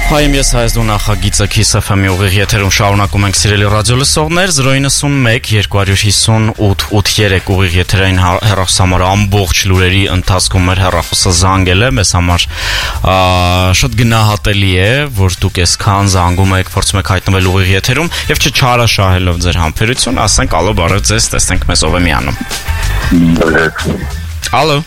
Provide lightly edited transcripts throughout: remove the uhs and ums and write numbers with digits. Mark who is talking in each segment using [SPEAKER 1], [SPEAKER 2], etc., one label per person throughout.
[SPEAKER 1] Հայեմ ես Հայաստան նախագիծը Kiss FM-ի ուղիղ եթերում շարունակում ենք սիրելի ռադիոլսողներ 091-258-883 ուղիղ եթերային հեռախոսամարը ամբողջ լուրերի ընթացքում մեր հեռախոսը զանգել է մեզ համար շատ գնահատելի է որ դուք այսքան զանգում եք փորձում եք հայտնվել ուղիղ եթերում եւ չչարաշահելով ձեր համբերություն ասենք ալո բարև ձեզ տեսնենք մեզ ով է միանում Ալո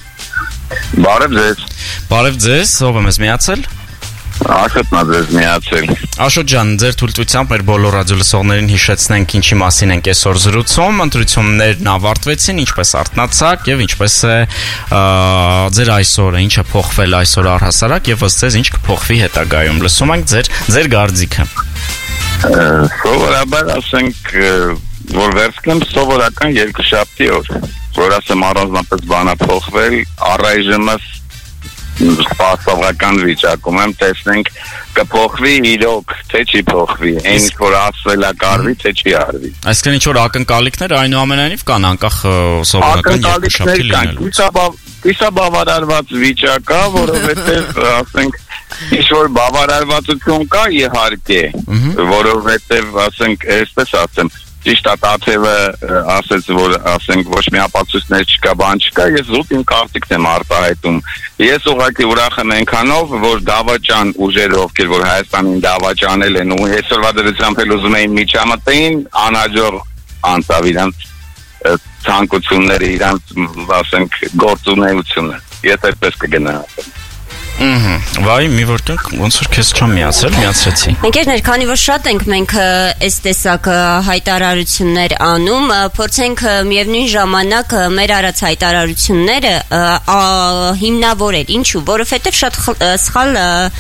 [SPEAKER 1] Բարև ձեզ ով է մեզ միացել
[SPEAKER 2] Աշոտն է ձեզ միացել
[SPEAKER 1] Աշոտ ջան, ձեր թույլտվությամբ մեր բոլոր ռադիոլսողներին հիշեցնենք ինչի մասին ենք այսօր զրուցում ընտրություններն ավարտվեցին, ինչպես արթնացաք եւ ինչպես է ձեր այսօրը, ինչ է փոխվել այսօր առհասարակ եւ ըստ ձեզ ինչ կփոխվի հետագայում լսում ենք ձեր գարձիկը
[SPEAKER 2] Սովորաբար ասենք որ վերցնեմ սովորական երկուշաբթի օր որ ասեմ առանձնապես բանա փոխվել առայժմ սպասողական վիճակում եմ տեսնենք կփոխվի իրոք թե չի փոխվի այն որ ասել է կարվի թե չի արվի
[SPEAKER 1] Այսինքն ինչ որ ակնկալիքներ այնուամենայնիվ կան անկախ սովորական երկուշաբթի լինելու
[SPEAKER 2] Իսկ բավարարված վիճակ է որովհետև ասենք ինչ որ բավարարվածություն կա իհարկե որովհետև ասենք այսպես ասեմ Ճիշտ է Տաթևը ասեց որ ասենք ոչ մի ապացույցներ չկա բան չկա ես զուտ իմ կարծիքն եմ արտահայտում ես ուղղակի ուրախ եմ այնքանով որ դավաճան ուժերը ովքեր որ Հայաստանին դավաճանել են ու այսօրվա դրությամբ էլ ուզում էին միջամտեին անհաջող անցավ իրանց ցանկությունները իրանց ասենք գործունեությունը ես այդպես կգնահատեմ
[SPEAKER 1] Վայ, մի որտեղ ոնց որ քեզ չեմ միացրեցի
[SPEAKER 3] Ընկերներ, քանի որ շատ ենք մենք այս տեսակ հայտարարություններ անում, փորձենք միևնույն ժամանակ մեր արած հայտարարությունները հիմնավորել, ինչու, որովհետև շատ սխալ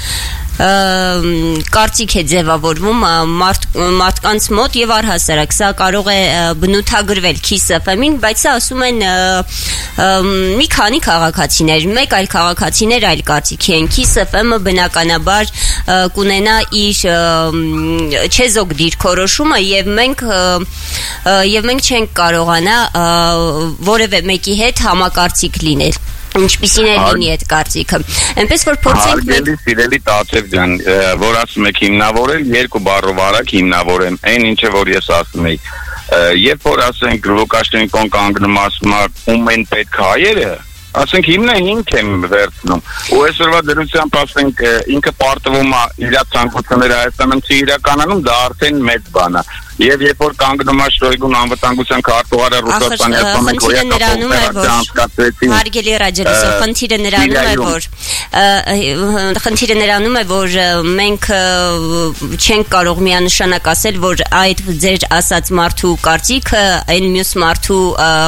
[SPEAKER 3] կարծիք է ձևավորվում մարդկանց մոտ եւ առհասարակ սա կարող է բնութագրվել Kiss FM-ին, բայց սա ասում են մի քանի քաղաքացիներ, մեկ այլ քաղաքացիներ այլ կարծիքի են Kiss FM-ը բնականաբար կունենա իր չեզոք դիրքորոշումը եւ մենք չենք կարողանա որևէ մեկի հետ համակարծիք լինել Ինչպիսին է լինի այդ կարծիքը Այնպես որ փորձենք
[SPEAKER 2] Սիրելի Տաթև ջան, որ ասում եք հիմնավորել, երկու բառով արագ հիմնավորեմ, այն ինչը որ ես ասում եի Երբ որ ասենք Լուկաշենկոն կանգնում ասում է ում են պետք հայերը ասենք հիմնը ինք եմ վերցնում ու այսօրվա դրությամբ ասենք ինքը պարտվում է իր ցանկությունները Հայաստանում չի իրականանում դա արդեն մեծ բան է Եվ երբ որ կանգնում է Շոյգուն անվտանգության քարտուղարը Ռուսաստանի
[SPEAKER 3] Հարգելի ռադիոլսող, խնդիրը նրանում է, որ մենք չենք կարող միանշանակ ասել, որ այդ ձեր ասած մարդու կարծիքը այն մյուս մարդու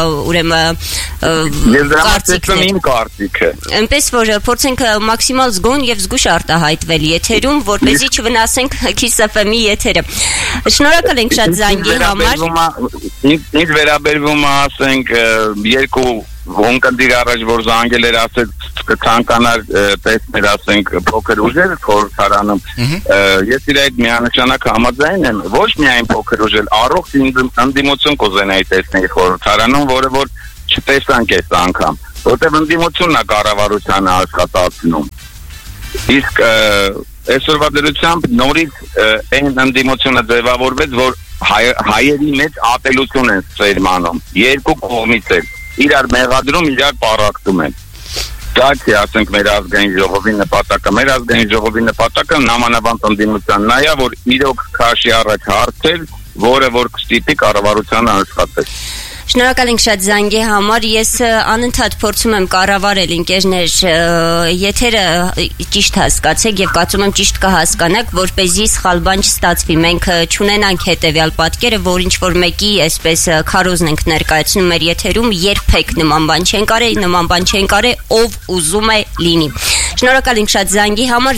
[SPEAKER 2] կարծիքը
[SPEAKER 3] Այնպես որ փորձենք մաքսիմալ զգոն եւ զգուշ արտահայտվել եթերում, որպեսզի չվնասենք Kiss FM-ի եթերը Շնորհակալ ենք շատ զանգի համար
[SPEAKER 2] Ինձ վերաբերվում ասենք երկու Ոնկնդիր առաջ որ զանգել էր ասեց կցանկանար տեսներ ասենք փոքր ուժեր խորհրդարանում ես իր այդ միանշանակ համաձայն եմ ոչ միայն փոքր ուժեր առողջ ընդդիմություն կուզենայի տեսնել խորհրդարանում որը որ չտեսանք այս անգամ որտեղ ընդդիմությունն է կառավարությանը աշխատացնում իսկ այսօրվա դրությամբ նորից այն ընդդիմությունը ձևավորվեց որ հայերի մեջ ատելություն են սերմանում երկու կողմից է իրար մեղադրում իրար պարակտում են դա չի ասենք մեր ազգային ժողովի նպատակը նամանավանդ ընդդիմության նայա որ իրոք քաշի առաջ հարցեր որը որ կստիպի կառավարությանը աշխատել
[SPEAKER 3] Շնորհակալ ենք շատ զանգի համար ես անընդհատ փորձում եմ կառավարել ընկերներ եթերը ճիշտ հասկացեք եւ կարծում եմ ճիշտ կհասկանաք որպեսզի սխալ բան չստացվի մենք չունենանք հետեւյալ պատկերը որ ինչ որ մեկի այսպես քարոզն ենք ներկայացնում մեր եթերում երբեք նման բան չեն կարել ով ուզում է լինի Շնորհակալ ենք շատ զանգի համար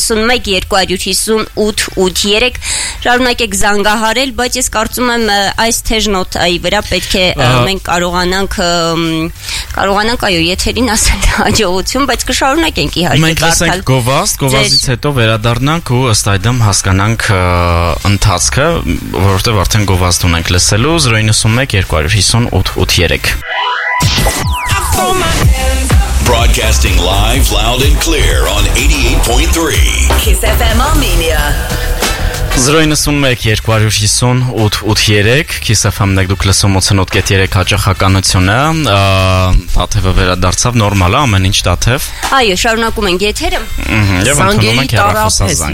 [SPEAKER 3] 091-258-883 շարունակեք զանգահարել բայց ես կարծում եմ այս թեժ նոտայի վրա պետք է մենք կարողանանք այո եթերին ասել հաջողություն բայց կշարունակենք իհարկե
[SPEAKER 1] Մենք լսենք գովազդից հետո վերադառնանք ու ըստ այդմ հասկանանք ընթացքը որովհետև արդեն գովազդ ունենք լսելու 091-258-883
[SPEAKER 4] Broadcasting live, loud and clear on 88.3
[SPEAKER 5] Kiss FM Armenia
[SPEAKER 1] 091-250-883 Kiss FM-ն եք դուք լսում 88.3 հաճախականությունը Տաթևը վերադարձավ նորմալ է ամեն ինչ Տաթև
[SPEAKER 3] Այո շարունակում ենք եթերը
[SPEAKER 1] Եվ ընդունում ենք հեռախոսազանգ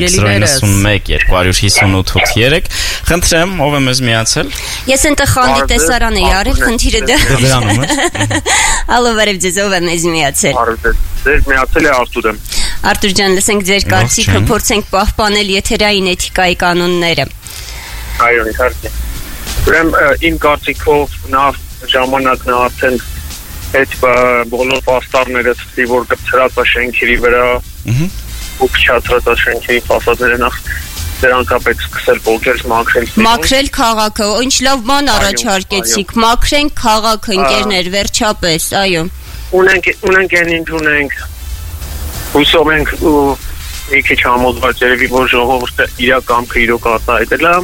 [SPEAKER 1] 091-250-883 Խնդրեմ ով է մեզ միացել
[SPEAKER 3] Ես ընդ խանդի տեսարան էի արել խնդիրը
[SPEAKER 1] դրանում է
[SPEAKER 3] Ալո վերև ձեզ ով է մեզ միացել
[SPEAKER 2] Ձեր միացել է Արտուրը
[SPEAKER 3] Արտուր ջան լսենք ձեր կարծիքը փորձենք պահպանել եթերային էթիկայի կանոնները
[SPEAKER 2] Այո իհարկե Ուրեմն իմ կարծիքով նա ժամանակն է արդեն այդ բոլոր պաստառները ցույց որ կծրած է շենքերի վրա ու քչացրած է շենքերի ֆասադները նախ դրանք ապետ սկսել փոքր մաքրել
[SPEAKER 3] քաղաքը ինչ լավ բան առաջարկեցիք մաքրենք քաղաքը ընկերներ վերջապես այո
[SPEAKER 2] ունենք ինչ ունենք հուսով ենք մի քիչ համոզված երևի որ ժողովուրդը իր կամքը իրոք արտահայտել է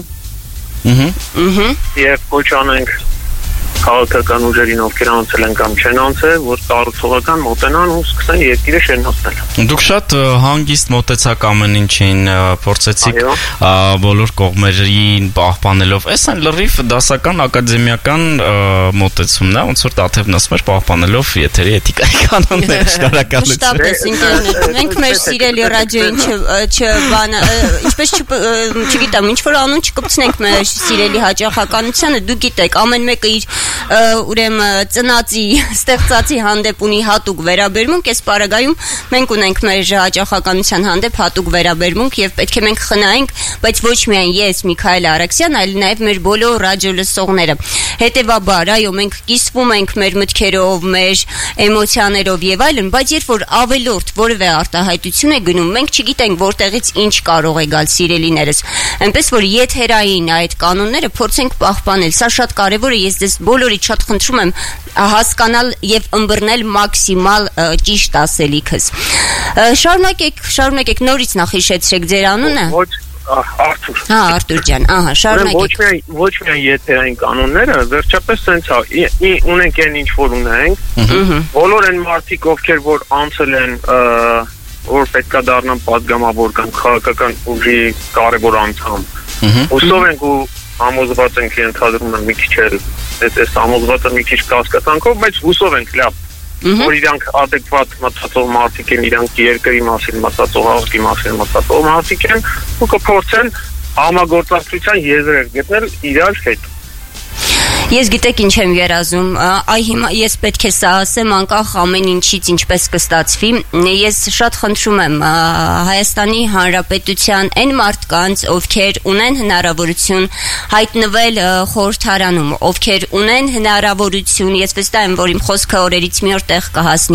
[SPEAKER 2] եւ ոչ անենք քաղաքական ուժերին ովքեր անցել են կամ չեն անցել որ կառուցողական մոտենան ու սկսեն երկիրը շենացնել
[SPEAKER 1] Դուք շատ հանգիստ մոտեցաք ամեն ինչին փորձեցիք բոլոր կողմերին պահպանելով այս այն լրիվ դասական ակադեմիական մոտեցումն է ոնց որ Տաթևն ասում էր պահպանելով եթերի էթիկայի կանոնները շնորհակալություն
[SPEAKER 3] մենք մեր սիրելի ռադիոին ինչպես չգիտեմ ինչ որ անուն չկպցնենք մեր սիրելի հաճախականությանը դու գիտեք ամեն մեկը իր ուրեմն ծնածի ստեղծածի հանդեպ ունի հատուկ վերաբերմունք այս պարագայում մենք ունենք մեր հաճախականության հանդեպ հատուկ վերաբերմունք եւ պետք է մենք խնայենք բայց ոչ միայն ես Միքայել Արաքսյան այլ նաեւ մեր բոլոր ռադիո լսողները հետեւաբար այո մենք կիսվում ենք մեր մտքերով մեր էմոցիաներով եւ այլն բայց երբ որ ավելորդ որևէ արտահայտություն է գնում մենք չգիտենք որտեղից ինչ կարող է գալ սիրելիներս այնպես որ եթերային այդ կանոնները փորձենք պահպանել սա շատ կարեւոր է ես դες բոլորից շատ խնդրում եմ հասկանալ եւ ըմբռնել մաքսիմալ ճիշտ ասելիքս շարունակեք նորից նախ հիշեցրեք ձեր անունը
[SPEAKER 2] Արտուր
[SPEAKER 3] Արտուր ջան շարունակեք
[SPEAKER 2] ոչ միայն եթերային կանոնները վերջապես sense ունենք այն ինչ որ ունենք բոլոր այն մարդիկ ովքեր որ անցել են որ պետքա դառնան падգամավոր կամ քաղաքական ուժի կարևոր անդամ հուսով ենք ու համոզված ենք ընդհանրում մի քիչ այս համոզվածը մի քիչ կասկածանքով բայց հուսով ենք լավ որ իրանք adekvat մտածող մարդիկ են իրանք երկրի մասին մտածող ազգի մասին մտածող մարդիկ են ու կփորձեն համագործակցության եզրեր գտնել իրար հետ
[SPEAKER 3] Ես գիտեք ինչ եմ երազում, այ հիմա ես պետք է սա ասեմ անկախ ամեն ինչից ինչպես կստացվի, ես շատ խնդրում եմ Հայաստանի Հանրապետության այն մարդկանց, ովքեր ունեն հնարավորություն հայտնվել խորհրդարանում, ովքեր ունեն հնարավորություն, ես վստահ եմ, որ իմ խոսքը օրերից մի օր տեղ կհասնի,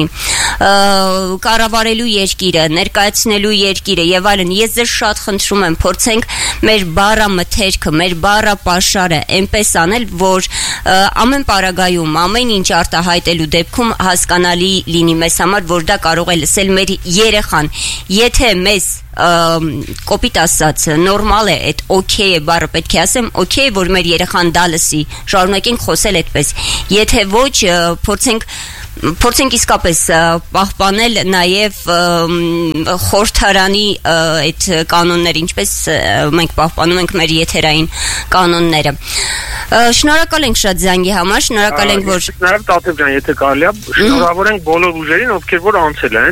[SPEAKER 3] կառավարելու երկիրը, ներկայացնելու երկիրը եւ այլն, ես ձեզ շատ խնդրում եմ, փորձենք մեր բառամթերքը, մեր բառապաշարը այնպես անել, որ ամեն պարագայում ամեն ինչ արտահայտելու դեպքում հասկանալի լինի մեզ համար որ դա կարող է լսել մեր երեխան եթե մեզ կոպիտ ասած նորմալ է այդ օքեյ է բառը պետք է ասեմ օքեյ որ մեր երեխան դա լսի շարունակենք խոսել այդպես եթե ոչ փորձենք իսկապես պահպանել նաև խորհրդարանի այդ կանոնները ինչպես մենք պահպանում ենք մեր եթերային կանոնները Շնորհակալ ենք շատ զանգի համար, շնորհակալ ենք որ
[SPEAKER 2] Նաև Տաթև ջան, եթե կարելի է, շնորհավոր ենք բոլոր ուժերին, ովքեր որ անցել են։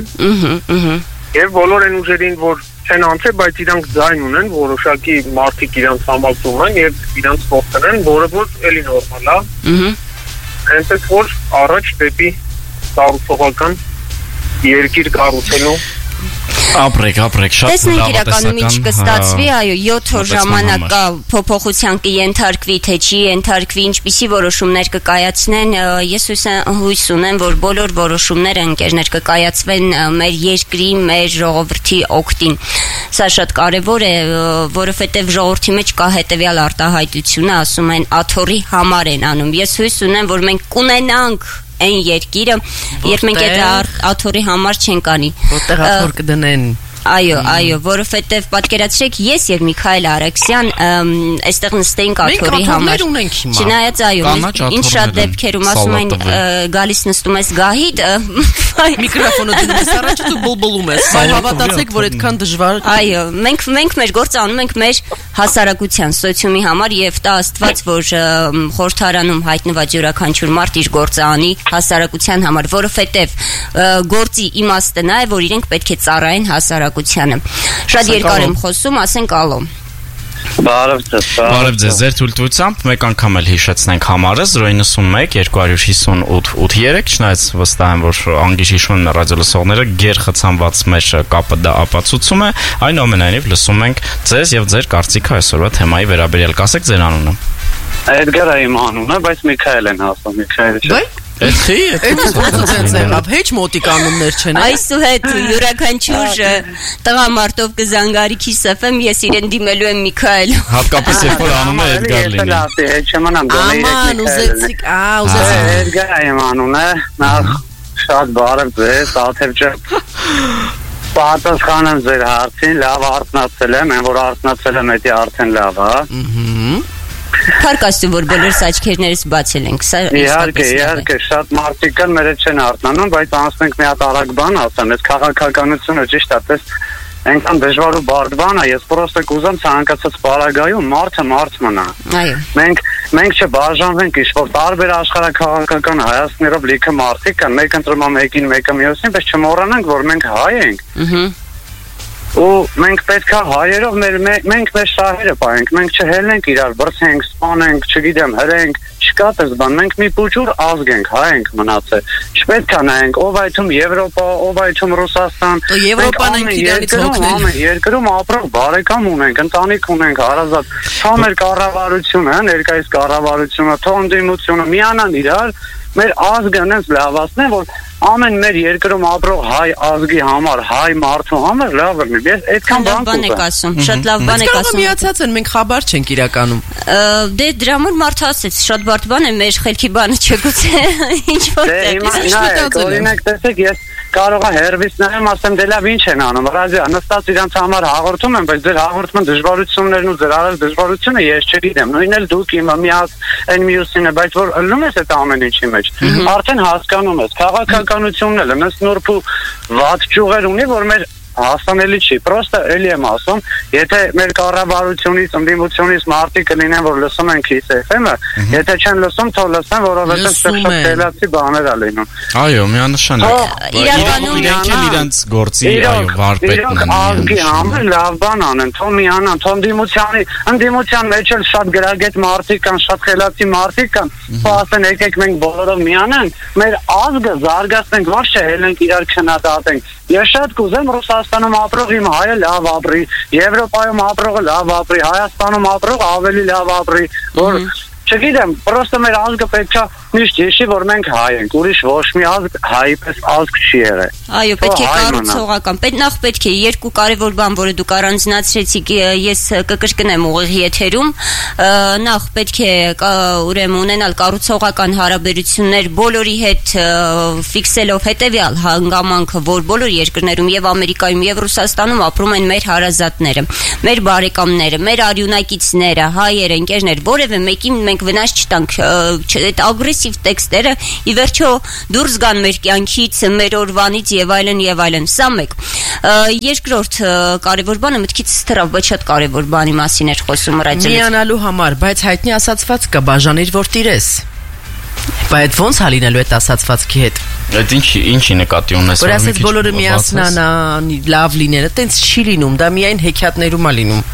[SPEAKER 2] Եվ բոլոր այն ուժերին, որ չեն անցել, բայց իրանք ձայն ունեն, որոշակի մարդիկ իրանք համակցում են եւ իրանք փոխել են, որը որ էլի նորմալ է։ Այնպես որ առաջ դեպի կառուցողական երկիր կառուցելու
[SPEAKER 1] Ապրեք, շատ
[SPEAKER 3] տեսնենք իրականում ինչ կստացվի, այո, 7 օր ժամանակ կա փոփոխության կենթարկվի, թե չի ենթարկվի, ինչպիսի որոշումներ կկայացնեն, ես հույս ունեմ, որ բոլոր որոշումները ընկերներ կկայացվեն մեր երկրի, մեր ժողովրդի օգտին։ Սա շատ կարևոր է, որովհետև ժողովրդի մեջ կա հետևյալ արտահայտությունը, ասում են աթոռի համար են անում։ Ես հույս ունեմ, որ մենք կունենանք այն երկիրը, երբ մենք այդ աթոռի համար չենք անի։
[SPEAKER 6] Որտեղ աթոռ կդնեն
[SPEAKER 3] Այո, որովհետև պատկերացրեք, ես եւ Միքայել Արաքսյան այստեղ նստեինք աթոռի համար։ Չնայած ինչ շատ դեպքերում ասում են գալիս նստում ես գահիդ,
[SPEAKER 5] միկրոֆոնը դնում ես առաջ ու բլբլում ես։ Բայց հավատացեք, որ այդքան դժվար։
[SPEAKER 3] Այո, մենք մեր գործը անում ենք մեր հասարակության, սոցիումի համար եւ տա Աստված, որ խորհրդարանում հայտնված յուրաքանչյուր մարդ իր գործը անի հասարակության համար, որովհետեւ գործի իմաստը նա է, որ իրենք պետք է ծառայեն հասարակությանը։ Շատ երկար եմ խոսում, ասենք ալո։
[SPEAKER 1] Բարև ձեզ, ձեր թույլտվությամբ մեկ անգամ էլ հիշեցնենք համարը 091 258 չնայած վստահ եմ, որ անգիշ հիշում են ռադիո լսողները, գերխցանված մեր կապը դա ապացուցում է, այնուամենայնիվ լսում ենք ձեզ եւ ձեր կարծիքը այսօրվա թեմայի վերաբերյալ, կասեք ձեր անունը։
[SPEAKER 6] Էդգար է իմ անունը, բայց Միքայել են ասում, Միքայել։
[SPEAKER 5] Հեչ մոտիկ անուններ չեն։
[SPEAKER 3] Այսուհետ յուրաքանչյուր տղամարդով կզանգարի Kiss FM, ես իրեն դիմելու եմ Միքայել։
[SPEAKER 1] Հատկապես երբ որ անունը Էդգար լինի։
[SPEAKER 5] Աման, ուզեցիք,
[SPEAKER 6] Էդգար է իմ անունը, նախ շատ բարև ձեզ, Աթև ջան։ Պատասխանեմ ձեր հարցին, լավ արթնացել եմ, որ արթնացել եմ, դա արդեն լավ է։
[SPEAKER 3] Փառք Աստծո, որ բոլորս աչքերներս բացել ենք, սա
[SPEAKER 6] իհարկե, շատ մարդիկ կան, մեր հետ չեն արթնանում, բայց անցնենք մի հատ արագ բան ասեմ, այս քաղաքականությունը ճիշտ է, պես այնքան դժվար ու բարդ բան է, ես պրոստը կուզեմ ցանկացած պարագայում մարդը մարդ մնա։
[SPEAKER 3] Այո։
[SPEAKER 6] Մենք չբաժանվենք ինչ-որ տարբեր աշխարհաքաղաքական հայացքներով լիքը մարդիկ կան, մեկը ընտրում է մեկին, մեկը մյուսին, բայց չմոռանանք, որ մենք հայ ենք։ Ու մենք պետք է հայերով մենք մեր շահերը պահենք, մենք չհելնենք իրար, բրցենք, սպանենք, չգիտեմ, հրենք, չկա դες բան, մենք մի փոքր ազգ ենք, հայ ենք մնացել։ Չպետք է նայենք ով այդում Եվրոպա, ով այդում Ռուսաստան։
[SPEAKER 5] Եվրոպան ենք իրանից հոգնել։
[SPEAKER 6] Երկրում ապրող բարեկամ ունենք, ընտանիք ունենք, հարազատ։ Թող մեր կառավարությունը, ներկայիս կառավարությունը, թող ընդդիմությունը միանան իրար, մեր ազգը այնպես լավացնեն, որ ամեն մեր երկրում ապրող հայ ազգի համար, հայ մարդու համար լավ լինի։ Ես այդքան բան
[SPEAKER 3] եք ասում, շատ լավ բան եք ասում։
[SPEAKER 5] Միացած են, մենք խաբար չենք իրականում։
[SPEAKER 3] Դե դրա համար մարդը ասեց, շատ բարդ բան է, մեր խելքի բանը չգուցե ինչ որտեղ։
[SPEAKER 6] Օրինակ տեսեք, ես կարող եմ հերվիսներում ասեմ, դե լավ ինչ են անում, ռադիո նստած իրանց համար հաղորդում են, բայց ձեր հաղորդման դժվարություններն ու ձեր արած դժվարությունը ես չգիտեմ։ Նույնն էլ դուք իմ միած այն մյուսին է, բայց որ ըլնում ես այդ ամեն ինչի մեջ, արդեն հասկանում ես, քաղաքականությունն էլ նս նուրբ ու վատ ճյուղեր ունի, որ մեր հասանելի չի, պրոստը էլի եմ ասում, եթե մեր կառավարությունից, ընդդիմությունից մարդիկ կլինեն, որ լսում են Kiss FM-ը, եթե չեն լսում, թող լսեն, որովհետև շատ թելացի բաներ է լինում։
[SPEAKER 1] Այո, միանշանակ։
[SPEAKER 3] Իրականում
[SPEAKER 1] իրենց գործի, այո, վարպետն են։
[SPEAKER 6] Ազգի համար լավ բան անեն, թող միանան, թող ընդդիմության մեջ էլ շատ գրագետ մարդիկ կան, շատ խելացի մարդիկ կան, թող ասեն եկեք մենք բոլորով միանանք, մեր ազգը զարգացնենք, ոչ թե հելենք իրար քննադատենք։ Ես շատ կուզեմ Ռուսաստանում ապրող իմ հայը լավ ապրի, Եվրոպայում ապրողը լավ ապրի, Հայաստանում ապրողը ավելի լավ ապրի, որ չգիտեմ, պրոստը մեր ազգը պետք է միշտ հիշի, որ մենք հայ ենք, ուրիշ ոչ մի ազգ հայի պես ազգ չի եղել։
[SPEAKER 3] Այո, պետք է կառուցողական, նախ պետք է երկու կարևոր բան, որը դուք առանձնացրեցիք, ես կկրկնեմ ուղիղ եթերում, նախ պետք է ուրեմն ունենալ կառուցողական հարաբերություններ բոլորի հետ, ֆիքսելով հետևյալ հանգամանքը, որ բոլոր երկրներում եւ Ամերիկայում եւ Ռուսաստանում ապրում են մեր հարազատները, մեր բարեկամները, մեր արյունակիցները, հայերը, ընկերներ, որևէ մեկին մենք վնաս չտանք, այդ ագրեսիվ տեքստերը ի վերջո դուրս գան մեր կյանքից, մեր օրվանից եւ այլն, սա մեկ։ Երկրորդ կարևոր բանը մտքից թռավ, բայց շատ կարևոր բանի մասին էր խոսում ռադիոյից։
[SPEAKER 5] Միանալու համար, բայց հայտնի ասացված կա, բաժանիր որ տիրես։ Բայց ոնց է լինելու այդ ասացվածքի հետ։
[SPEAKER 1] Այդ ինչի նկատի ունես։
[SPEAKER 5] Որ ասես բոլորը միասնան, լավ լինեն, այտենց չի լինում, դա միայն հեքիաթներում է լինում։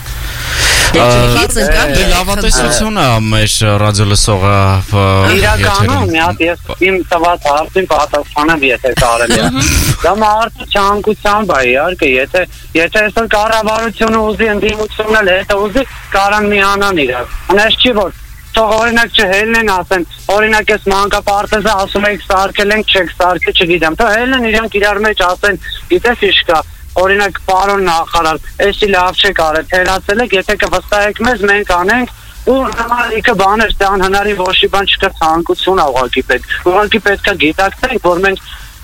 [SPEAKER 1] Դե լավատեսությունը մեր ռադիո լսողը
[SPEAKER 6] իրականում մի հատ ես իմ տված հարցին պատասխանեմ, եթե կարելի է։ Դա մարդու ցանկությամբ է, իհարկե, եթե այսօր կառավարությունը ուզի, ընդդիմությունն էլ հետո ուզի, կարան միանան իրար։ Հնարավոր չի որ թող օրինակ չհելնեն ասեն, օրինակ ես մանկապարտեզը ասում եք սարքել ենք, չեք սարքել, չգիտեմ, թող հելնեն իրանք իրար մեջ ասեն, գիտես ինչ կա, օրինակ պարոն նախարար, էսի լավ չեք արել, թերացել եք, եթե կվստահեք մեզ, մենք անենք, ու համարիկը բաներ, դա անհնարին ոչ մի բան չկա, ցանկություն ուղղակի պետք է գիտակցենք, որ մենք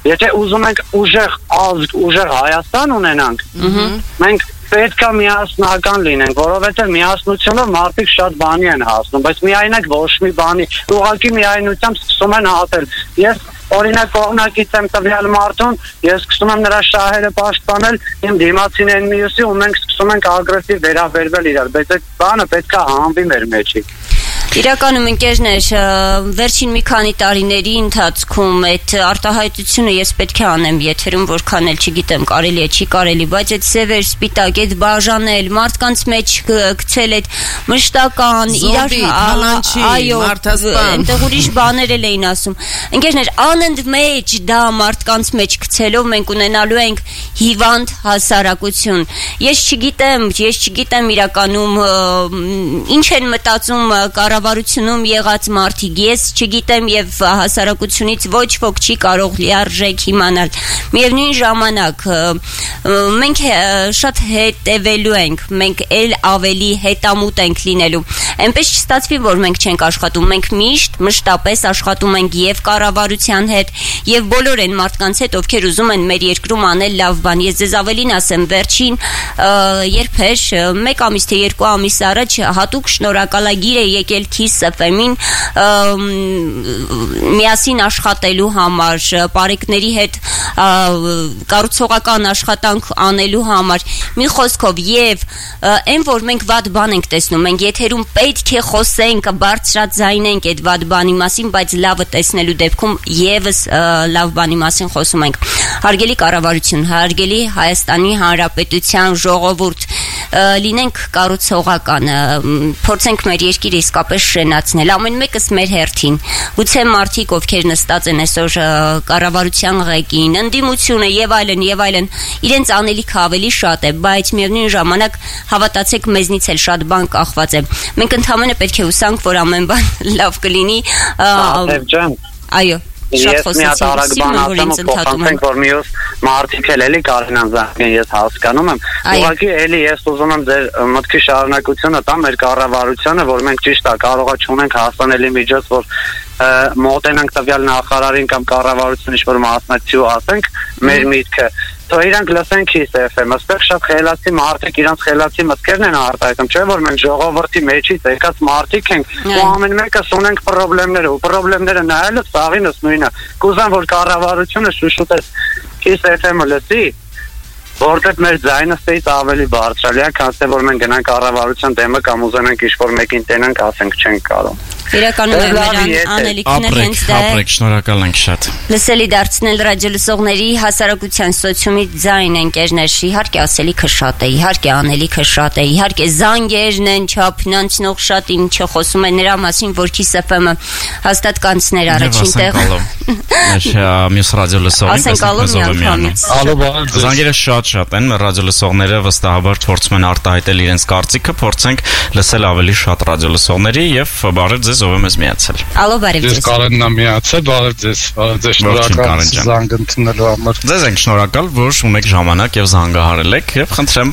[SPEAKER 6] Եթե ուզում ենք ուժեղ ազգ, ուժեղ Հայաստան ունենանք, մենք պետք է միասնական լինենք, որովհետև միասնությունով մարդիկ շատ բանի են հասնում, բայց միայնակ ոչ մի բանի, ուղղակի միայնությամբ սկսում են հատել։ Ես օրինակ կողմնակից եմ տվյալ մարդուն, ես սկսում եմ նրա շահերը պաշտպանել, իմ դիմացին են մյուսի ու մենք սկսում ենք ագրեսիվ վերաբերվել իրար, բայց այդ բանը պետք է հանվի մեր մեջից։
[SPEAKER 3] Իրականում ընկերներ, վերջին մի քանի տարիների ընթացքում այդ արտահայտությունը ես պետք է անեմ եթերում, որքան էլ չգիտեմ, կարելի է, չի կարելի, բայց այդ սևեր, սպիտակ, այդ բաժանել, մարդկանց մեջ գցել այդ մշտական, այո, այնտեղ ուրիշ բաներ էլ էին ասում։ Ընկերներ, անընդմեջ դա մարդկանց մեջ գցելով մենք ունենալու ենք հիվանդ հասարակություն։ Ես չգիտեմ իրականում ինչ են մտածում կառավարությունում եղած մարդիկ, ես չգիտեմ եւ հասարակությունից ոչ ոք չի կարող լիարժեք իմանալ։ Միևնույն ժամանակ մենք շատ հետևելու ենք, մենք ել ավելի հետամուտ ենք լինելու։ Այնպես չստացվի, որ մենք չենք աշխատում, մենք մշտապես աշխատում ենք եւ կառավարության հետ եւ բոլոր այն մարդկանց հետ, ովքեր ուզում են մեր երկրում անել լավ բան։ Ես ձեզ ավելին ասեմ, վերջին երբեր 1 ամիս թե 2 ամիս առաջ հատուկ շնորհակալագիր է եկել Kiss FM-ին միասին աշխատելու համար, պարեկների հետ կառուցողական աշխատանք անելու համար։ Մի խոսքով, եւ այն որ մենք վատ բան ենք տեսնում, մենք եթերում պետք է խոսենք, բարձրաձայնենք այդ վատ բանի մասին, բայց լավը տեսնելու դեպքում եւս լավ բանի մասին խոսում ենք։ Հարգելի կառավարություն, հարգելի Հայաստանի Հանրապետության ժողովուրդ, լինենք կառուցողական, փորձենք մեր երկիրը իսկապես շենացնել, ամեն մեկս մեր հերթին։ Գուցե մարդիկ, ովքեր նստած են այսօր կառավարության ղեկին, ընդդիմությունը եւ այլն, իրենց անելիքը ավելի շատ է, բայց միևնույն ժամանակ հավատացեք, մեզնից էլ շատ բան կախված է։ Մենք ընդհանրապես պետք է հուսանք, որ ամեն բան լավ կլինի։ Այո։
[SPEAKER 6] Ես մի հատ արագ բան ասեմ ու փոխանցենք, որ մյուս մարդիկ էլ էլի կարենան զանգեն, ես հասկանում եմ։ Ուղղակի էլի ես ուզում եմ ձեր մտքի շարունակությունը տամ մեր կառավարությանը, որ մենք ճիշտ է կարողա չունենք հասանելի միջոց, որ մոտենանք տվյալ նախարարին կամ կառավարություն ինչ-որ մասնակցի ու ասենք մեր միտքը։ Թող իրանք լսեն Kiss FM, այստեղ շատ խելացի մարդիկ իրանք խելացի մտքերն են արտահայտում, չէ՞ որ մենք ժողովրդի մեջից եկած մարդիկ ենք ու ամեն մեկս ունենք խնդիրներ ու խնդիրները նայելով սաղինս նույնը։ Կուզեմ որ կառավարությունը շուշուտես Kiss FM-ը լսի, որտեղ մեր ձայնը ստեից ավելի բարձրալիա, քան որ մենք գնանք կառավարության դեմը կամ ուզենանք ինչ-որ մեկին տենանք, ասենք չենք կարող։
[SPEAKER 3] Իրականում մեր անելիքն էլ հենց դա է։
[SPEAKER 1] Շնորհակալ ենք շատ։
[SPEAKER 3] Լսելի դարձնել ռադիոլսողների հասարակության սոցիումի ձայն ընկերներ, իհարկե ասելիքը շատ է, իհարկե անելիքը շատ է, իհարկե զանգերն են չափնանցնող շատ, ինչը խոսում է նրա մասին, որ Kiss FM-ը հաստատ կանցներ առաջին տեղը։
[SPEAKER 1] Մյուս ռադիոլսողին զանգերը շատ են, մեր ռադիոլսողները վստահաբար փորձում են արտահայտել իրենց կարծիքը, փորձենք լսել ավելի շատ ռադիոլսողների եւ բարև ձեզ ով է մեզ միացել։
[SPEAKER 3] Ալո, բարև ձեզ։
[SPEAKER 7] Ես Կարենն եմ միացել, բարև ձեզ շնորհակալ զանգ ընդունելու համար։
[SPEAKER 1] Ձեզ ենք շնորհակալ, որ ունեք ժամանակ եւ զանգահարել եք եւ խնդրեմ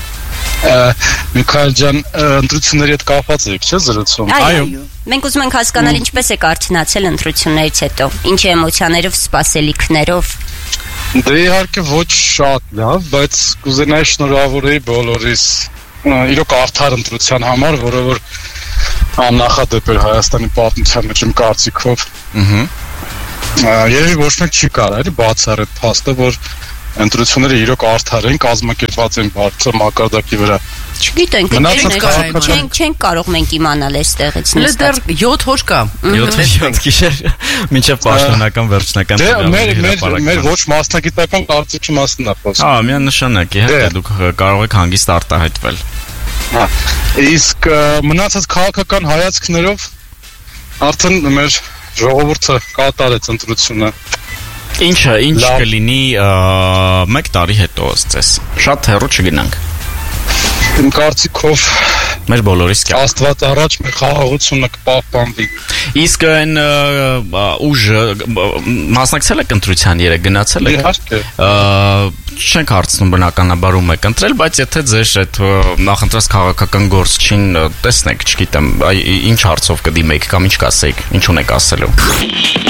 [SPEAKER 7] Միքայել ջան, ընտրությունների հետ կապված եք, չէ՞ զրուցում։
[SPEAKER 3] Այո։ Մենք ուզում ենք հասկանալ ինչպես եք արթնացել ընտրություններից հետո, ինչ էմոցիաներով, սպասելիքներով։
[SPEAKER 7] Դե իհարկե ոչ շատ լավ, բայց կուզենայի շնորհավորեի բոլորիս իրոք արդար ընտրության համար, որը որ աննախադեպ էր Հայաստանի պատմության մեջ իմ կարծիքով։ Երևի ոչ մեկ չի կարող բացառել այդ փաստը, որ ընտրությունները իրոք արդար են, կազմակերպված են բարձր մակարդակի վրա։
[SPEAKER 3] Չգիտենք, չենք կարող մենք իմանալ այստեղից
[SPEAKER 5] նստած։ Դեռ 7 օր կա։
[SPEAKER 1] 7 գիշեր, մինչև պաշտոնական վերջնական
[SPEAKER 7] մեր ոչ մասնագիտական կարծիքի մասն է խոսքը։
[SPEAKER 1] Միանշանակ, իհարկե դուք կարող եք հանգիստ արտահայտվել։
[SPEAKER 7] Իսկ մնացած քաղաքական հայացքներով արդեն մեր ժողովուրդը կատարեց ընտրությունը։
[SPEAKER 1] Ինչ կլինի 1 տարի հետո ըստ շատ հեռու չգնանք։
[SPEAKER 7] Իմ կարծիքով
[SPEAKER 1] մեր բոլորիս կյանք
[SPEAKER 7] Աստված առաջ մեր խաղաղությունը կպահպանվի։
[SPEAKER 1] Իսկ այն ուժը մասնակցել եք ընտրության երեք գնացել եք։
[SPEAKER 7] Իհարկե։
[SPEAKER 1] Չենք հարցնում բնականաբար ում եք ընտրել, բայց եթե ձեր այդ նախընտրած քաղաքական գործչին տեսնեք, չգիտեմ, ինչ հարցով կդիմեք կամ ինչ կասեք, ինչ ունեք ասելու։